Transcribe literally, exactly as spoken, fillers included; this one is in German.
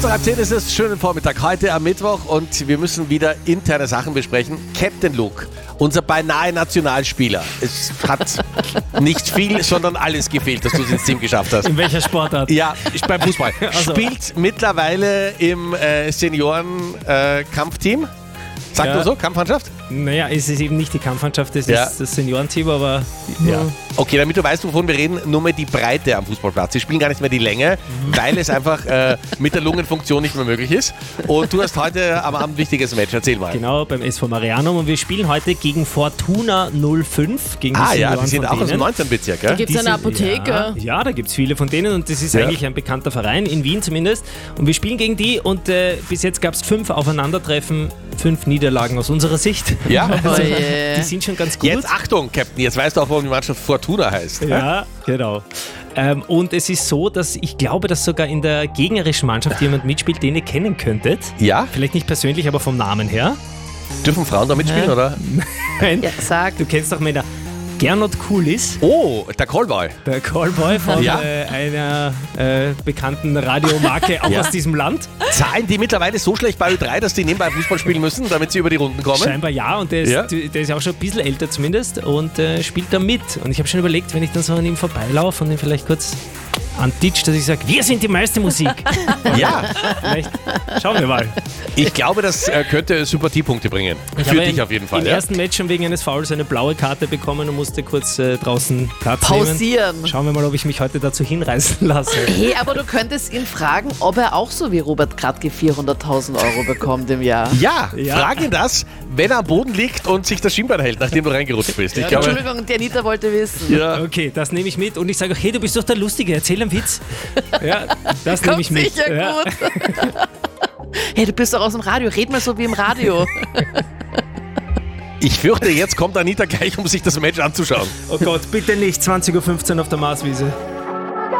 Kurz nach halb zehn ist es, schönen Vormittag heute am Mittwoch und wir müssen wieder interne Sachen besprechen. Captain Luke, unser beinahe Nationalspieler. Es hat nicht viel, sondern alles gefehlt, dass du es ins Team geschafft hast. In welcher Sportart? Ja, beim Fußball. Also. Spielt mittlerweile im äh, Senioren-Kampfteam. Äh, Sagt Ja. man so, Kampfmannschaft? Naja, es ist eben nicht die Kampfmannschaft, es Ja. ist das Seniorenteam, aber Ja. Okay, damit du weißt, wovon wir reden, nur mehr die Breite am Fußballplatz. Sie spielen gar nicht mehr die Länge, weil es einfach äh, mit der Lungenfunktion nicht mehr möglich ist. Und du hast heute am Abend ein wichtiges Match. Erzähl mal. genau beim S V Marianum und wir spielen heute gegen Fortuna null fünf, gegen die Ah ja, Senioren die sind von auch aus dem denen. neunzehnten Bezirk, Da gell? gibt es Die eine sind- Apotheke. Ja, ja, da gibt es viele von denen und das ist Ja. eigentlich ein bekannter Verein, in Wien zumindest. Und wir spielen gegen die und äh, bis jetzt gab es fünf Aufeinandertreffen, fünf Niederlagen aus unserer Sicht. Ja. Also, Oje. die sind schon ganz gut. Jetzt Achtung, Captain, jetzt weißt du auch, warum die Mannschaft Fortuna heißt. Ja, genau. Ähm, und es ist so, dass ich glaube, dass sogar in der gegnerischen Mannschaft jemand mitspielt, den ihr kennen könntet. Ja? Vielleicht nicht persönlich, aber vom Namen her. Dürfen Frauen da mitspielen, Hä? oder? Nein, Ja, sag. du kennst doch Männer. Gernot Kulis, Oh, der Callboy. der Callboy von Ja. äh, einer äh, bekannten Radiomarke auch Ja. aus diesem Land. Zahlen die mittlerweile so schlecht bei Ö drei, dass die nebenbei Fußball spielen müssen, damit sie über die Runden kommen? Scheinbar ja, und der ist, Ja. der ist ja auch schon ein bisschen älter zumindest und äh, spielt da mit. Und ich habe schon überlegt, wenn ich dann so an ihm vorbeilaufe und ihn vielleicht kurz antitscht, dass ich sage, wir sind die meiste Musik. Ja, Vielleicht schauen wir mal. ich glaube, das äh, könnte Sympathiepunkte bringen. Ich Für habe dich im- auf jeden Fall. Im Ja? ersten Match schon wegen eines Fouls eine blaue Karte bekommen und musste kurz äh, draußen Platz nehmen. Pausieren. Schauen wir mal, ob ich mich heute dazu hinreißen lasse. Hey, aber du könntest ihn fragen, ob er auch so wie Robert Kratke vierhunderttausend Euro bekommt im Jahr. Ja, Ja. frag ihn das, wenn er am Boden liegt und sich das Schienbein hält, nachdem du reingerutscht bist. Ich glaube, Entschuldigung, die Anita wollte wissen. ja. Okay, das nehme ich mit und ich sage, hey, du bist doch der Lustige, erzähl einen Witz. Ja, das nehme Kommt ich mit. sicher Ja. gut. Hey, du bist doch aus dem Radio, red mal so wie im Radio. Ich fürchte, jetzt kommt Anita gleich, um sich das Match anzuschauen. Oh Gott, bitte nicht zwanzig Uhr fünfzehn auf der Marswiese.